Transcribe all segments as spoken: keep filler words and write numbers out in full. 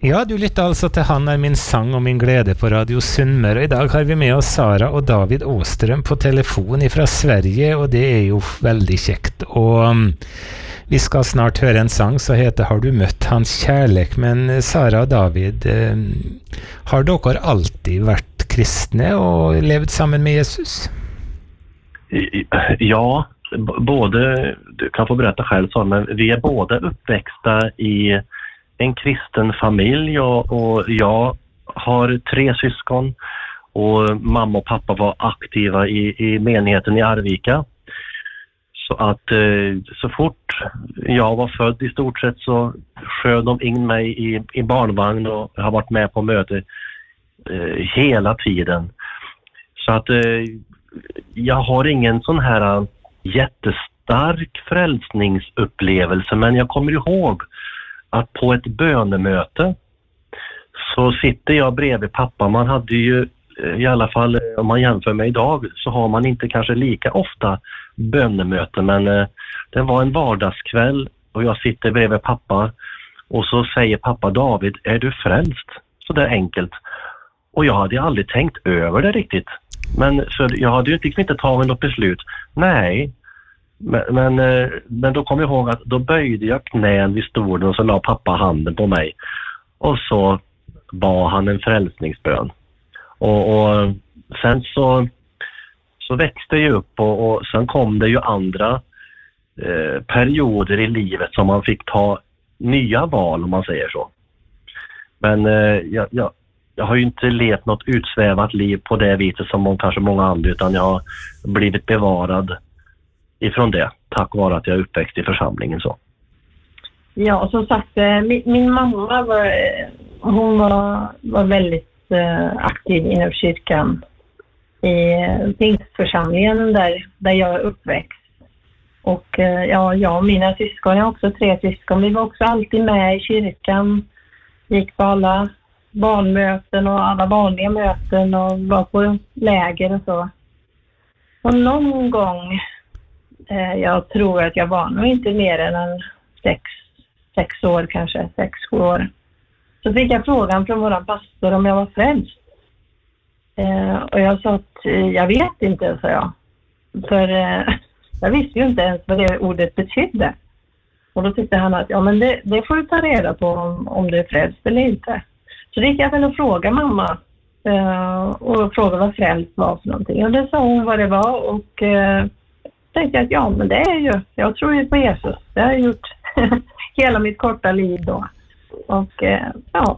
Ja, du lytter altså til Han er min sang og min glede på Radio Sunnmøre. I dag har vi med oss Sara og David Åstrøm på telefon fra Sverige, og det er jo veldig kjekt. Og um, vi skal snart høre en sang som heter Har du møtt hans kjærlek? Men Sara og David, um, har dere alltid vært kristne og levd sammen med Jesus? Ja, både, du kan få berätta själv så, men vi är båda uppväxta i en kristen familj och, och jag har tre syskon och mamma och pappa var aktiva i, i menigheten i Arvika. Så att eh, så fort jag var född i stort sett så sköt de in mig i, i barnvagn och har varit med på möte eh, hela tiden. Så att eh, jag har ingen sån här jättestark frälsningsupplevelse, men jag kommer ihåg att på ett bönemöte så sitter jag bredvid pappa. Man hade ju, i alla fall om man jämför med idag, så har man inte kanske lika ofta bönemöten, men eh, det var en vardagskväll och jag sitter bredvid pappa och så säger pappa David, är du frälst? Så där enkelt. Och jag hade aldrig tänkt över det riktigt. Men så jag hade ju liksom inte tagit något beslut. Nej. Men, men, men då kom jag ihåg att då böjde jag knän vid stolen och så la pappa handen på mig. Och så bad han en frälsningsbön. Och, och sen så, så växte jag upp och, och sen kom det ju andra eh, perioder i livet som man fick ta nya val, om man säger så. Men eh, jag, jag Jag har ju inte levt något utsvävat liv på det viset som kanske många andra, utan jag har blivit bevarad ifrån det, tack vare att jag är uppväxt i församlingen så. Ja, som sagt, min, min mamma var, hon var, var väldigt uh, aktiv inom kyrkan i pingstförsamlingen där, där jag är uppväxt. Och uh, ja, jag och mina syskon, jag har också tre syskon, vi var också alltid med i kyrkan, gick på alla barnmöten och alla vanliga möten och var på läger och så. Och någon gång, eh, jag tror att jag var nog inte mer än en sex, sex år kanske, sex, sju år. Så fick jag frågan från våran pastor om jag var frälst. Eh, och jag sa att eh, jag vet inte, sa jag. För eh, jag visste ju inte ens vad det ordet betydde. Och då tyckte han att ja, men det, det får du ta reda på om, om du är frälst eller inte. Så det gick jag väl och frågade mamma uh, och frågade vad frälst var för någonting. Och det sa hon vad det var och uh, tänkte jag att ja, men det är ju, jag tror ju på Jesus. Det har jag gjort hela mitt korta liv då. Och uh, ja,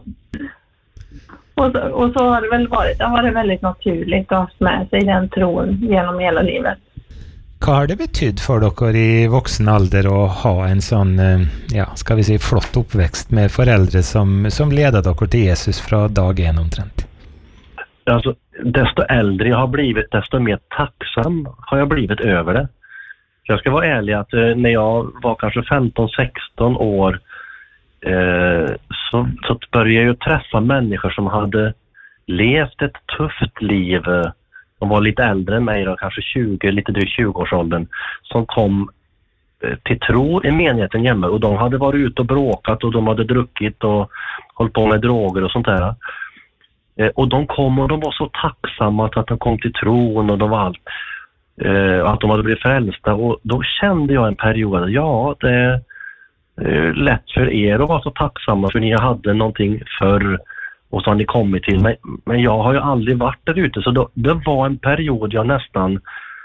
och så, och så har det väl varit, det har varit väldigt naturligt att ha med sig den tron genom hela livet. Vad har det betytt för dere i vuxen alder att ha en sån, ja, ska vi säga, flott uppväxt med föräldrar som, som leder dere till Jesus från dag en omtrent? Alltså, desto äldre jag har blivit, desto mer tacksam har jag blivit över det. Jag ska vara ärlig att eh, när jag var kanske femton sexton år eh, så, så började jag träffa människor som hade levt ett tufft liv. De var lite äldre än mig då, kanske tjugo, lite drygt tjugo-årsåldern, som kom till tro i menigheten hemma. Och de hade varit ute och bråkat och de hade druckit och hållit på med droger och sånt där. Och de kom och de var så tacksamma att de kom till tron och de var allt, att de hade blivit frälsta. Och då kände jag en period, ja, det är lätt för er att vara så tacksamma för ni hade någonting förr. Och så har ni kommit till mig. Men jag har ju aldrig varit där ute. Så då, det var en period jag nästan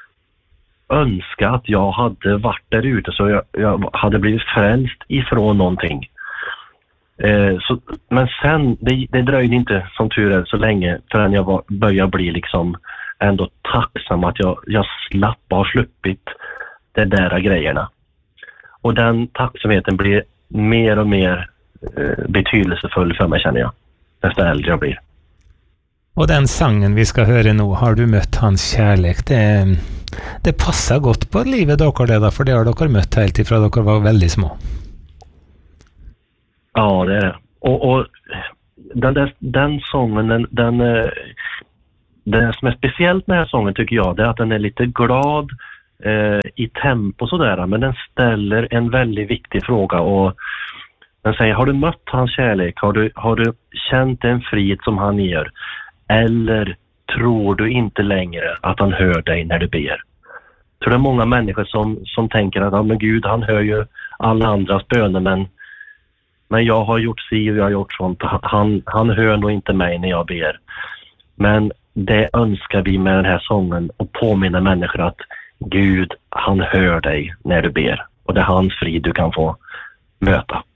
önskade att jag hade varit där ute. Så jag, jag hade blivit frälst ifrån någonting. Eh, så, men sen, det, det dröjde inte som tur är så länge förrän jag var, började bli liksom ändå tacksam att jag, jag slapp och sluppit de där grejerna. Och den tacksamheten blir mer och mer eh, betydelsefull för mig, känner jag. Desto äldre jag blir. Och den sangen vi ska höra nu, Har du mött hans kärlek, det, det passar gott på livet dere det, för det har dere mött helt ifrån dere var väldigt små. Ja, det är det. Och, och den, där, den sången, den, den, det som är speciellt med den här sången tycker jag, det är att den är lite glad eh, i tempo sådär, men den ställer en väldigt viktig fråga och Men säg, har du mött hans kärlek? Har du, har du känt en frid som han ger? Eller tror du inte längre att han hör dig när du ber? Så det är många människor som, som tänker att ja, men Gud, han hör ju alla andras böner, men, men jag har gjort si och jag har gjort sånt. Han, han hör nog inte mig när jag ber. Men det önskar vi med den här sången, och påminna människor att Gud, han hör dig när du ber. Och det är hans frid du kan få möta.